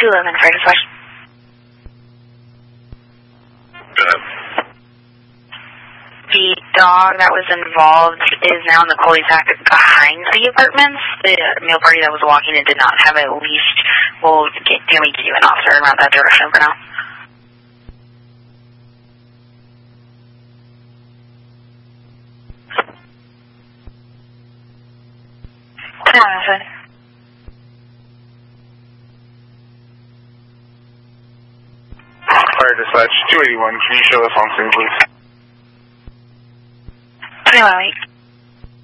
211 for dispatch. The dog that was involved is now in the cul-de-sac behind the apartments. The male party that was walking in did not have a leash. Can we get you an officer around that direction for now? Fire dispatch 281, can you show us on scene, please? 318.